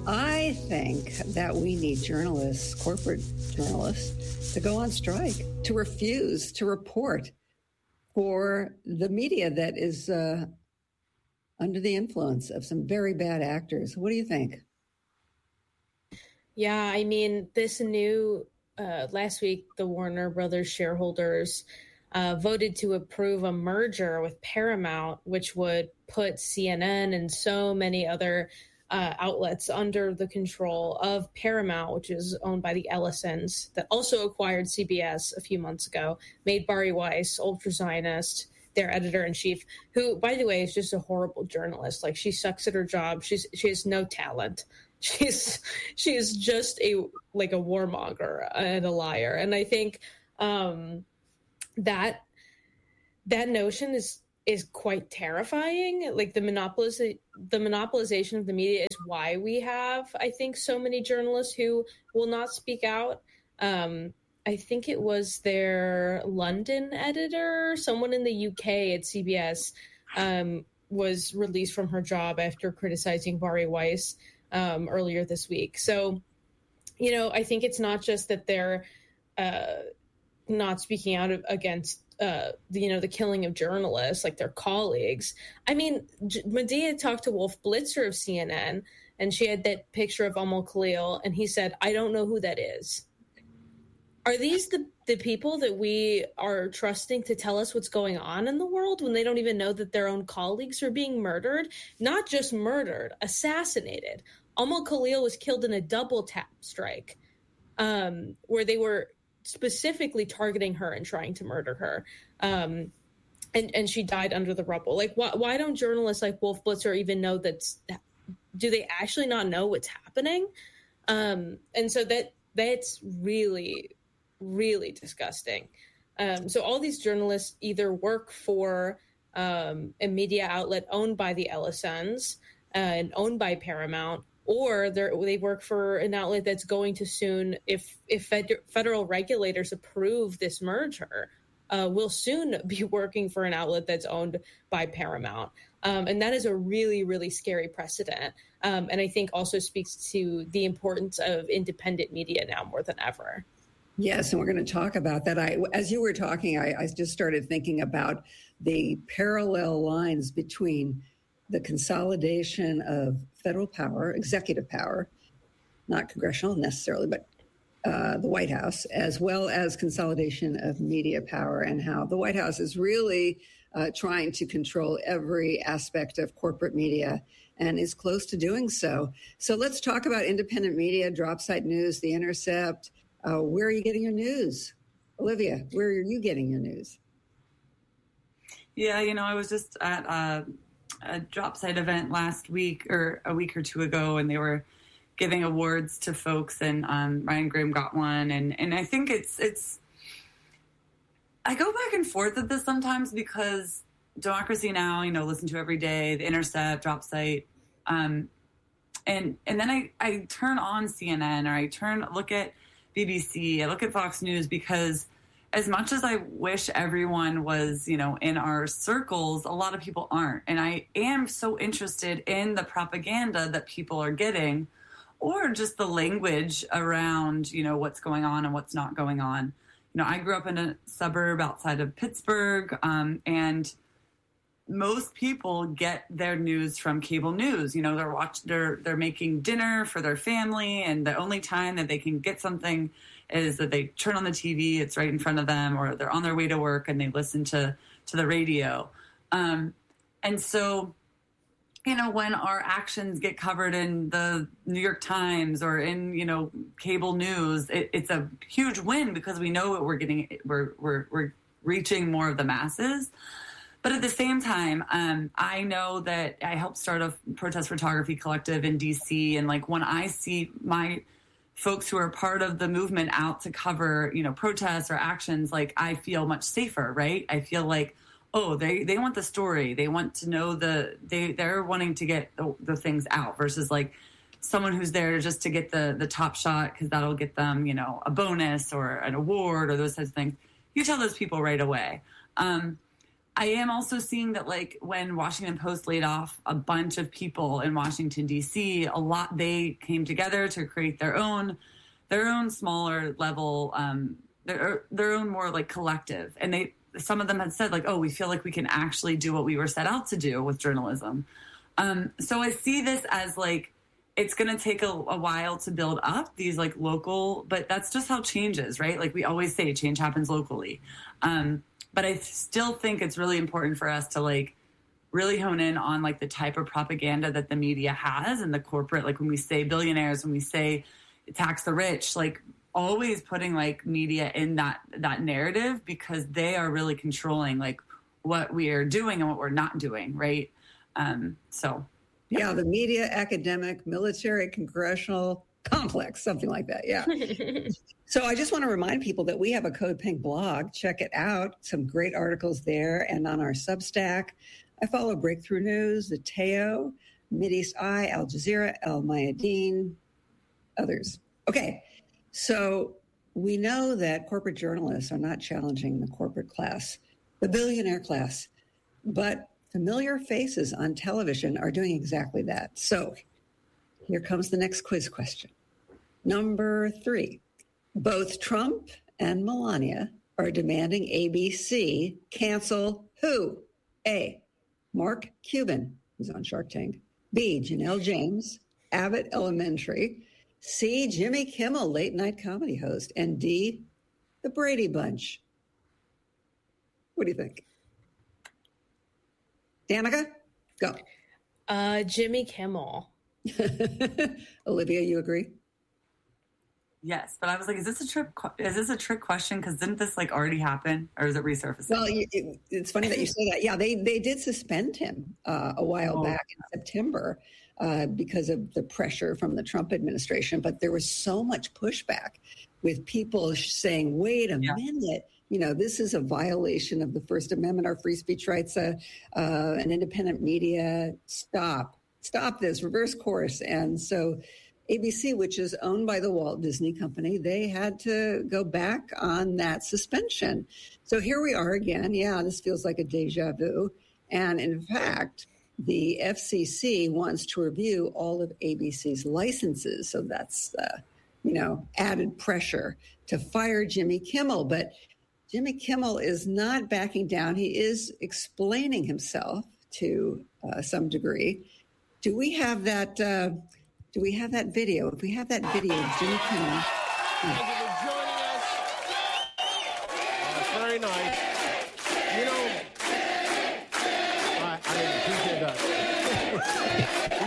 I think that we need journalists, corporate journalists, to go on strike, to refuse to report for the media that is under the influence of some very bad actors. What do you think? Yeah, I mean, this new, last week, the Warner Brothers shareholders voted to approve a merger with Paramount, which would put CNN and so many other outlets under the control of Paramount, which is owned by the Ellisons, that also acquired CBS a few months ago, made Bari Weiss, ultra-Zionist, their editor-in-chief, who, by the way, is just a horrible journalist. Like, she sucks at her job. She has no talent. She is just a warmonger and a liar. And I think that notion is quite terrifying. Like, the monopolization of the media is why we have, I think, so many journalists who will not speak out. I think it was their London editor, someone in the UK at CBS, was released from her job after criticizing Bari Weiss earlier this week. So, I think it's not just that they're not speaking out against the killing of journalists, like their colleagues. I mean, Medea talked to Wolf Blitzer of CNN, and she had that picture of Amal Khalil, and he said, "I don't know who that is." Are these the people that we are trusting to tell us what's going on in the world when they don't even know that their own colleagues are being murdered? Not just murdered, assassinated. Amal Khalil was killed in a double tap strike where they were specifically targeting her and trying to murder her. And she died under the rubble. Like, why don't journalists like Wolf Blitzer even know that? Do they actually not know what's happening? And so that's really, really disgusting. So all these journalists either work for a media outlet owned by the Ellisons and owned by Paramount, or they work for an outlet that's going to soon, if federal regulators approve this merger, will soon be working for an outlet that's owned by Paramount. And that is a really, really scary precedent. And I think also speaks to the importance of independent media now more than ever. Yes, and we're going to talk about that. As you were talking, I just started thinking about the parallel lines between the consolidation of federal power, executive power, not congressional necessarily, but the White House, as well as consolidation of media power, and how the White House is really trying to control every aspect of corporate media and is close to doing so. So let's talk about independent media, Dropsite News, The Intercept. Where are you getting your news? Olivia, where are you getting your news? Yeah, I was just at a Dropsite event last week or a week or two ago, and they were giving awards to folks, and Ryan Graham got one. And I think it's I go back and forth with this sometimes because Democracy Now!, listen to every day, The Intercept, Dropsite. And then I turn on CNN, or look at BBC, I look at Fox News, because as much as I wish everyone was, in our circles, a lot of people aren't. And I am so interested in the propaganda that people are getting, or just the language around, what's going on and what's not going on. I grew up in a suburb outside of Pittsburgh, and most people get their news from cable news. They're making dinner for their family, and the only time that they can get something is that they turn on the TV, it's right in front of them, or they're on their way to work and they listen to the radio. And so, when our actions get covered in the New York Times or in, cable news, it's a huge win because we know what we're getting. We're reaching more of the masses. But at the same time, I know that I helped start a protest photography collective in DC. And when I see my folks who are part of the movement out to cover, protests or actions, I feel much safer, right? I feel like, oh, they want the story. They want to know they're wanting to get the things out versus someone who's there just to get the top shot because that'll get them, a bonus or an award or those types of things. You tell those people right away. I am also seeing that, like, when Washington Post laid off a bunch of people in Washington, D.C., they came together to create their own smaller level, their own more like collective. And some of them had said, like, oh, we feel like we can actually do what we were set out to do with journalism. So I see this as like, it's going to take a while to build up these like local, but that's just how change is, right? Like we always say, change happens locally. But I still think it's really important for us to like really hone in on like the type of propaganda that the media has and the corporate, like when we say billionaires, when we say tax the rich, like always putting like media in that narrative, because they are really controlling like what we are doing and what we're not doing. Right. Yeah, the media, academic, military, congressional complex, something like that. Yeah. So I just want to remind people that we have a Code Pink blog. Check it out. Some great articles there. And on our Substack, I follow Breakthrough News, the Teo, Mideast Eye, Al Jazeera, El Mayadeen, others. Okay. So we know that corporate journalists are not challenging the corporate class, the billionaire class, but familiar faces on television are doing exactly that. So here comes the next quiz question. Number 3. Both Trump and Melania are demanding ABC cancel who? A, Mark Cuban, who's on Shark Tank. B, Janelle James, Abbott Elementary. C, Jimmy Kimmel, late night comedy host. And D, the Brady Bunch. What do you think? Danica, go. Jimmy Kimmel. Olivia, you agree? Yes, but I was like, is this a trick question? Because didn't this like already happen, or is it resurfacing? Well, it's funny that you say that. Yeah, they did suspend him a while back in September because of the pressure from the Trump administration. But there was so much pushback with people saying, wait a minute, this is a violation of the First Amendment, our free speech rights, an independent media. Stop this, reverse course. And so ABC, which is owned by the Walt Disney Company, they had to go back on that suspension. So here we are again. Yeah, this feels like a deja vu. And in fact, the FCC wants to review all of ABC's licenses. So that's, added pressure to fire Jimmy Kimmel. But Jimmy Kimmel is not backing down. He is explaining himself to some degree. Do we have that video? If we have that video of Jimmy Kimmel. Thank you for joining us. It's very nice. I appreciate that.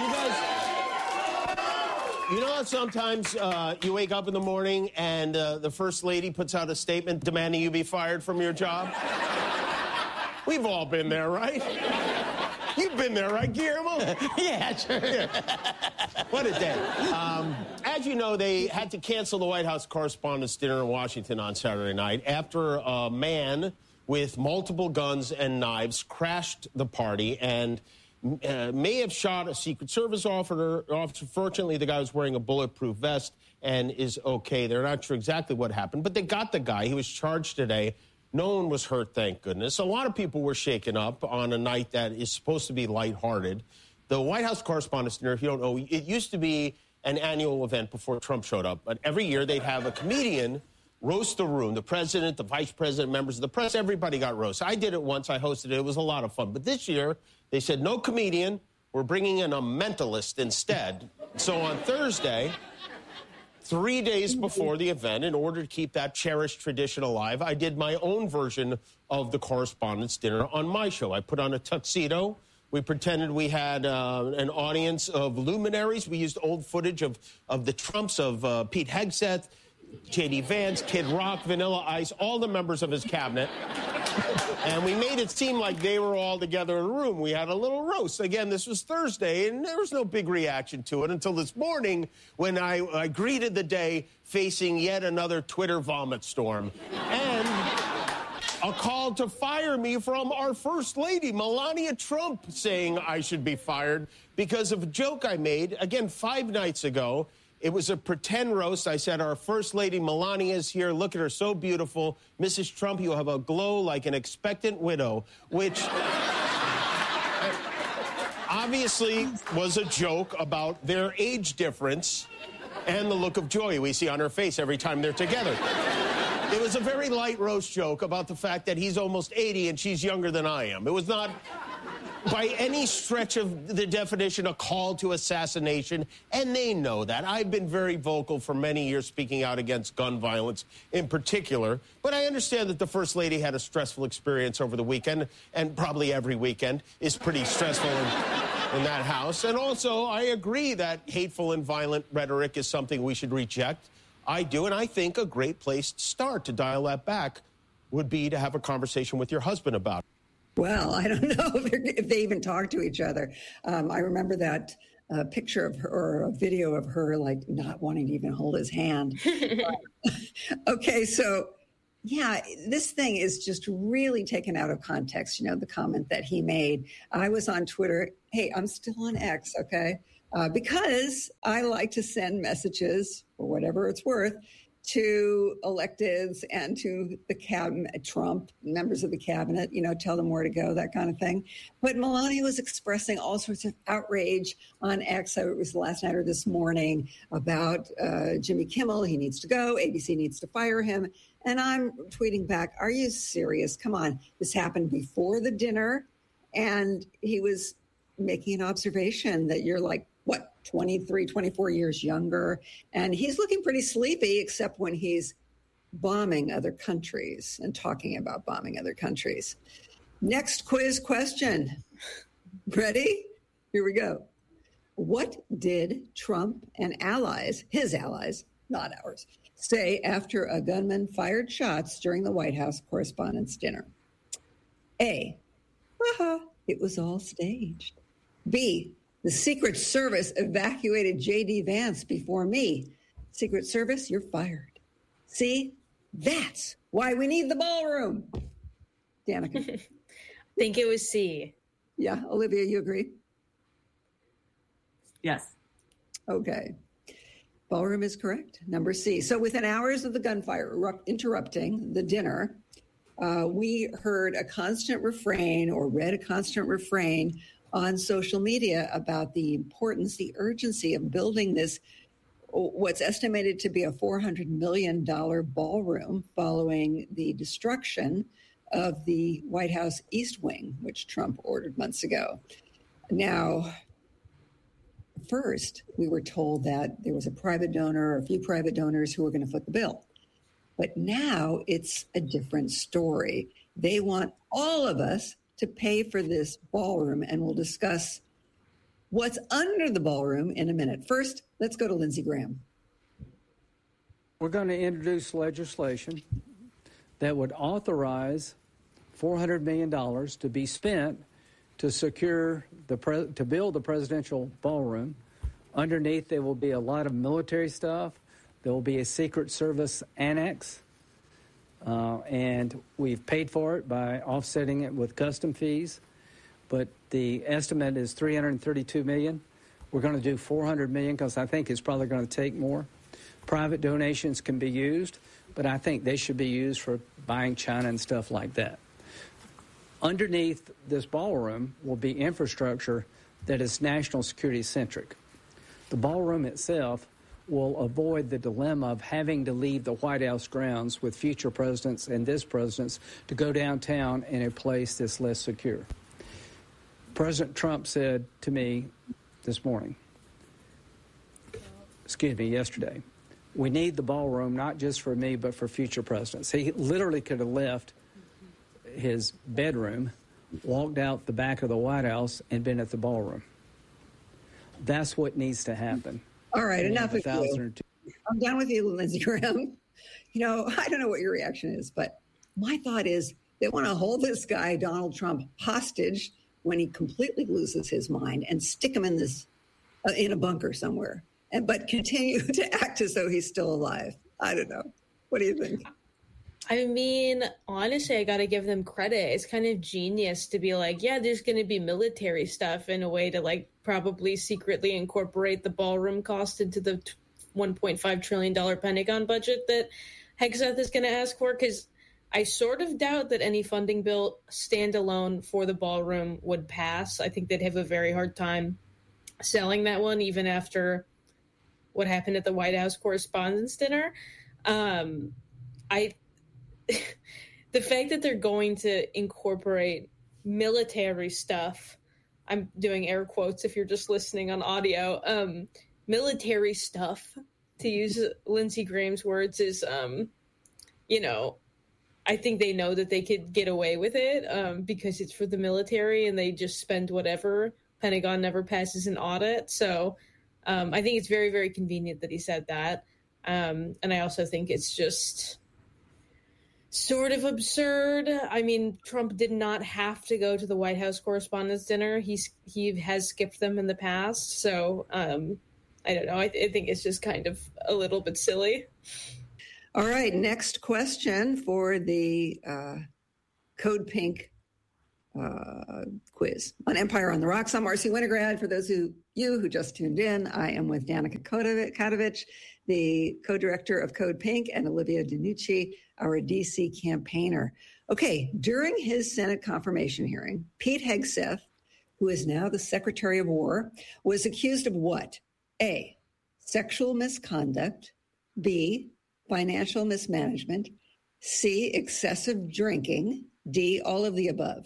You know how sometimes you wake up in the morning and the First Lady puts out a statement demanding you be fired from your job? We've all been there, right? You've been there, right, Guillermo? Yeah, sure. Yeah. What a day. As you know, they had to cancel the White House Correspondents' Dinner in Washington on Saturday night after a man with multiple guns and knives crashed the party and may have shot a Secret Service officer. Fortunately, the guy was wearing a bulletproof vest and is okay. They're not sure exactly what happened, but they got the guy. He was charged today. No one was hurt, thank goodness. A lot of people were shaken up on a night that is supposed to be lighthearted. The White House Correspondents' Dinner, if you don't know, it used to be an annual event before Trump showed up. But every year they'd have a comedian roast the room. The president, the vice president, members of the press, everybody got roasted. I did it once. I hosted it. It was a lot of fun. But this year they said, no comedian. We're bringing in a mentalist instead. So on Thursday, 3 days before the event, in order to keep that cherished tradition alive, I did my own version of the Correspondents' Dinner on my show. I put on a tuxedo. We pretended we had an audience of luminaries. We used old footage of the Trumps, of Pete Hegseth, J.D. Vance, Kid Rock, Vanilla Ice, all the members of his cabinet. And we made it seem like they were all together in a room. We had a little roast. Again, this was Thursday, and there was no big reaction to it until this morning when I greeted the day facing yet another Twitter vomit storm. And a call to fire me from our First Lady, Melania Trump, saying I should be fired because of a joke I made, again, 5 nights ago, It was a pretend roast. I said, our First Lady Melania is here. Look at her, so beautiful. Mrs. Trump, you have a glow like an expectant widow, which obviously was a joke about their age difference and the look of joy we see on her face every time they're together. It was a very light roast joke about the fact that he's almost 80 and she's younger than I am. It was not, by any stretch of the definition, a call to assassination, and they know that. I've been very vocal for many years speaking out against gun violence in particular, but I understand that the First Lady had a stressful experience over the weekend, and probably every weekend is pretty stressful in that house. And also, I agree that hateful and violent rhetoric is something we should reject. I do, and I think a great place to start to dial that back would be to have a conversation with your husband about it. Well, I don't know if they even talk to each other. I remember that picture of her, or a video of her, like, not wanting to even hold his hand. Okay, so, yeah, this thing is just really taken out of context, the comment that he made. I was on Twitter. Hey, I'm still on X, okay? Because I like to send messages, for whatever it's worth, to electeds and to the cabinet, Trump, members of the cabinet, tell them where to go, that kind of thing. But Melania was expressing all sorts of outrage on X. It was last night or this morning about Jimmy Kimmel. He needs to go. ABC needs to fire him. And I'm tweeting back, are you serious? Come on. This happened before the dinner. And he was making an observation that you're like, 23, 24 years younger. And he's looking pretty sleepy, except when he's bombing other countries and talking about bombing other countries. Next quiz question. Ready? Here we go. What did Trump and allies, his allies, not ours, say after a gunman fired shots during the White House Correspondents' Dinner? A, it was all staged. B, the Secret Service evacuated J.D. Vance before me. Secret Service, you're fired. See, that's why we need the ballroom. Danica. I think it was C. Yeah, Olivia, you agree? Yes. Okay. Ballroom is correct. Number C. So within hours of the gunfire interrupting the dinner, we heard a constant refrain, or read a constant refrain on social media about the importance, the urgency of building this, what's estimated to be a $400 million ballroom following the destruction of the White House East Wing, which Trump ordered months ago. Now, first, we were told that there was a private donor or a few private donors who were going to foot the bill. But now it's a different story. They want all of us to pay for this ballroom, and we'll discuss what's under the ballroom in a minute. First, let's go to Lindsey Graham. We're going to introduce legislation that would authorize $400 million to be spent to secure to build the presidential ballroom. Underneath, there will be a lot of military stuff. There will be a Secret Service annex. And we've paid for it by offsetting it with custom fees. But the estimate is $332 million. We're going to do $400 million because I think it's probably going to take more. Private donations can be used, but I think they should be used for buying China and stuff like that. Underneath this ballroom will be infrastructure that is national security centric. The ballroom itself will avoid the dilemma of having to leave the White House grounds with future presidents and this president's to go downtown in a place that's less secure. President Trump said to me yesterday, we need the ballroom not just for me but for future presidents. He literally could have left his bedroom, walked out the back of the White House, and been at the ballroom. That's what needs to happen. All right, enough of you. I'm done with you, Lindsey Graham. I don't know what your reaction is, but my thought is they want to hold this guy, Donald Trump, hostage when he completely loses his mind and stick him in a bunker somewhere, but continue to act as though he's still alive. I don't know. What do you think? I mean, honestly, I got to give them credit. It's kind of genius to be like, yeah, there's going to be military stuff in a way to probably secretly incorporate the ballroom cost into the $1.5 trillion Pentagon budget that Hegseth is going to ask for, because I sort of doubt that any funding bill standalone for the ballroom would pass. I think they'd have a very hard time selling that one, even after what happened at the White House Correspondents' Dinner. The fact that they're going to incorporate military stuff, I'm doing air quotes if you're just listening on audio, military stuff, to use Lindsey Graham's words, is, I think they know that they could get away with it because it's for the military and they just spend whatever. Pentagon never passes an audit. So I think it's very, very convenient that he said that. And I also think it's just sort of absurd. I mean, Trump did not have to go to the White House Correspondents' Dinner. He has skipped them in the past. So I don't know. I think it's just kind of a little bit silly. All right. Next question for the Code Pink quiz on Empire on the Rocks. I'm Marcy Winograd. For those of you who just tuned in, I am with Danica Katovich, the co-director of Code Pink, and Olivia DeNucci, our DC campaigner. Okay, during his Senate confirmation hearing, Pete Hegseth, who is now the Secretary of War, was accused of what? A, sexual misconduct, B, financial mismanagement, C, excessive drinking, D, all of the above.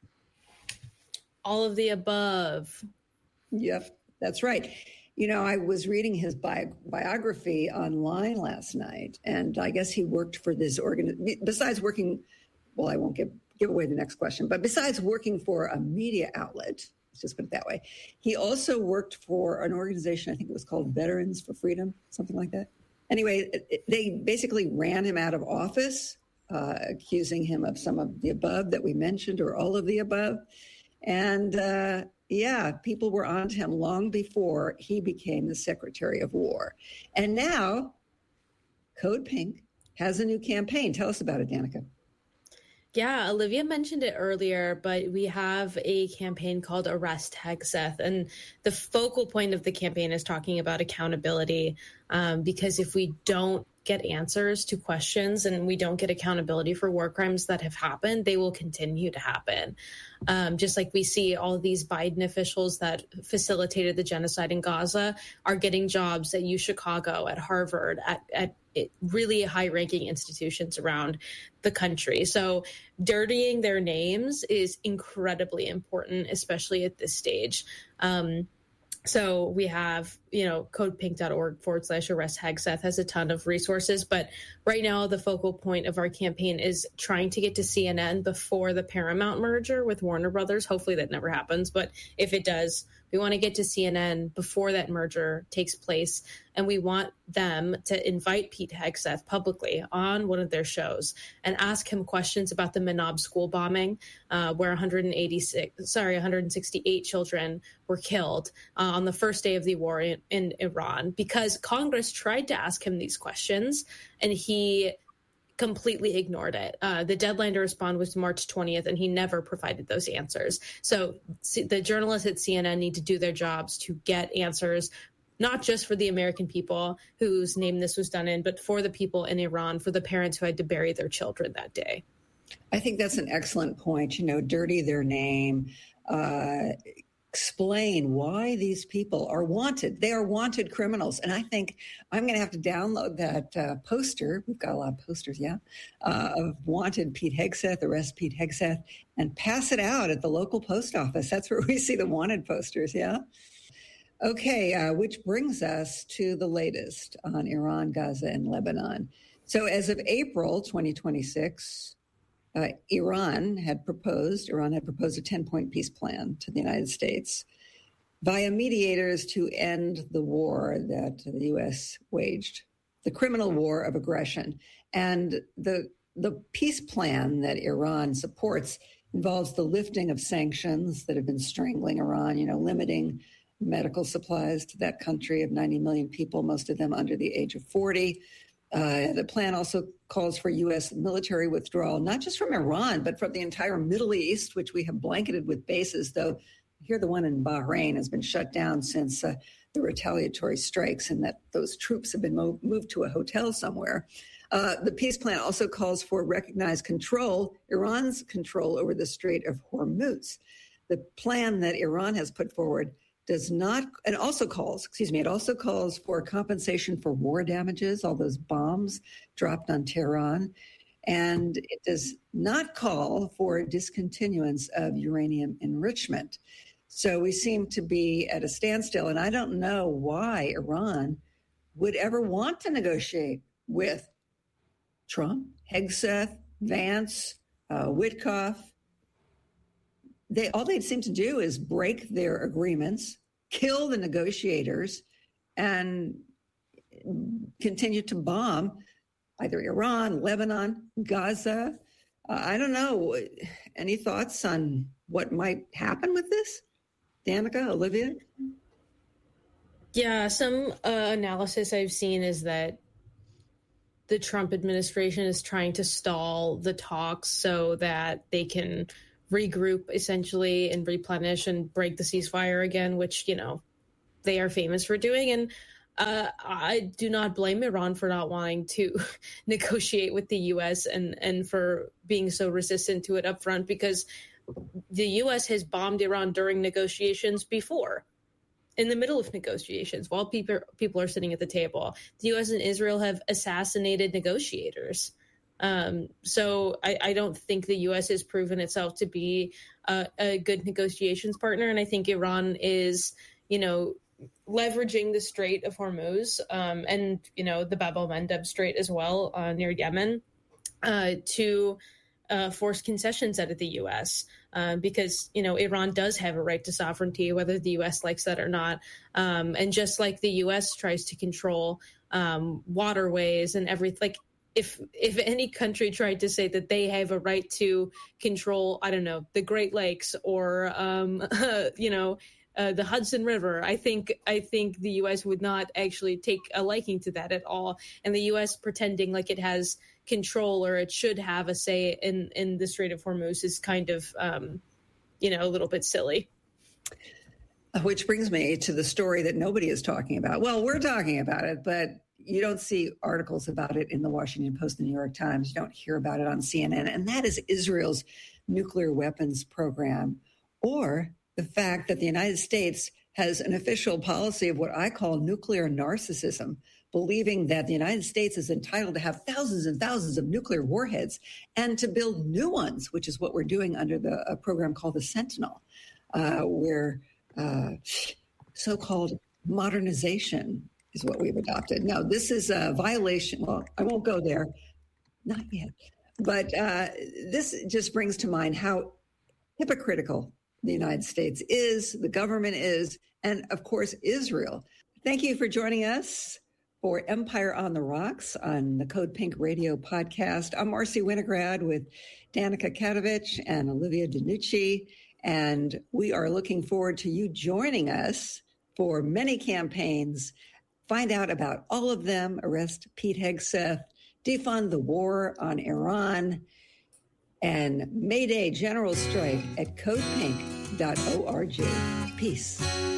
All of the above. Yep, that's right. You know, I was reading his biography online last night, and I guess he worked for this organization. Besides working, well, I won't give away the next question, but besides working for a media outlet, let's just put it that way, he also worked for an organization, I think it was called Veterans for Freedom, something like that. Anyway, they basically ran him out of office, accusing him of some of the above that we mentioned, or all of the above. And people were on to him long before he became the Secretary of War. And now Code Pink has a new campaign. Tell us about it, Danica. Yeah, Olivia mentioned it earlier, but we have a campaign called Arrest Hegseth. And the focal point of the campaign is talking about accountability, because if we don't get answers to questions and we don't get accountability for war crimes that have happened, they will continue to happen. Just like we see all these Biden officials that facilitated the genocide in Gaza are getting jobs at UChicago, at Harvard, at really high-ranking institutions around the country. So dirtying their names is incredibly important, especially at this stage. So we have, codepink.org/arrest Hegseth has a ton of resources. But right now, the focal point of our campaign is trying to get to CNN before the Paramount merger with Warner Brothers. Hopefully that never happens. But if it does, we want to get to CNN before that merger takes place. And we want them to invite Pete Hegseth publicly on one of their shows and ask him questions about the Manab school bombing, where 168 children were killed on the first day of the war in Iran, because Congress tried to ask him these questions and he completely ignored it. The deadline to respond was March 20th, and he never provided those answers. So the journalists at CNN need to do their jobs to get answers, not just for the American people whose name this was done in, but for the people in Iran, for the parents who had to bury their children that day. I think that's an excellent point. Dirty their name, explain why these people are wanted. They are wanted criminals. And I think I'm going to have to download that poster. We've got a lot of posters, of wanted Pete Hegseth, arrest Pete Hegseth, and pass it out at the local post office. That's where we see the wanted posters, yeah? Okay, which brings us to the latest on Iran, Gaza, and Lebanon. So as of April 2026, Iran had proposed a 10-point peace plan to the United States via mediators to end the war that the U.S. waged, the criminal war of aggression. And the peace plan that Iran supports involves the lifting of sanctions that have been strangling Iran, limiting medical supplies to that country of 90 million people, most of them under the age of 40. The plan also calls for U.S. military withdrawal, not just from Iran, but from the entire Middle East, which we have blanketed with bases, though here the one in Bahrain has been shut down since the the retaliatory strikes and that those troops have been moved to a hotel somewhere. The peace plan also calls for recognized control, Iran's control over the Strait of Hormuz. The plan that Iran has put forward does not, it also calls for compensation for war damages, all those bombs dropped on Tehran. And it does not call for discontinuance of uranium enrichment. So we seem to be at a standstill. And I don't know why Iran would ever want to negotiate with Trump, Hegseth, Vance, Witkoff. All they seem to do is break their agreements, kill the negotiators, and continue to bomb either Iran, Lebanon, Gaza. I don't know. Any thoughts on what might happen with this? Danica, Olivia? Yeah, some analysis I've seen is that the Trump administration is trying to stall the talks so that they can regroup essentially and replenish and break the ceasefire again, which, they are famous for doing. And I do not blame Iran for not wanting to negotiate with the U.S. and for being so resistant to it up front, because the U.S. has bombed Iran during negotiations before, in the middle of negotiations, while people are sitting at the table. The U.S. and Israel have assassinated negotiators. So I don't think the U.S. has proven itself to be a good negotiations partner. And I think Iran is, leveraging the Strait of Hormuz and, the Bab el-Mandeb Strait as well near Yemen to force concessions out of the U.S. Because, Iran does have a right to sovereignty, whether the U.S. likes that or not. And just like the U.S. tries to control waterways and everything, like if any country tried to say that they have a right to control, I don't know, the Great Lakes or, the Hudson River, I think the U.S. would not actually take a liking to that at all. And the U.S. pretending like it has control or it should have a say in the Strait of Hormuz is kind of, a little bit silly. Which brings me to the story that nobody is talking about. Well, we're talking about it, but you don't see articles about it in the Washington Post, the New York Times. You don't hear about it on CNN. And that is Israel's nuclear weapons program, or the fact that the United States has an official policy of what I call nuclear narcissism, believing that the United States is entitled to have thousands and thousands of nuclear warheads and to build new ones, which is what we're doing under a program called the Sentinel, where so-called modernization is what we've adopted. Now, this is a violation. Well, I won't go there. Not yet. But this just brings to mind how hypocritical the United States is, the government is, and of course, Israel. Thank you for joining us for Empire on the Rocks on the Code Pink Radio podcast. I'm Marcy Winograd with Danica Katovich and Olivia DeNucci, and we are looking forward to you joining us for many campaigns. Find out about all of them. Arrest Pete Hegseth, defund the war on Iran, and May Day General Strike at codepink.org. Peace.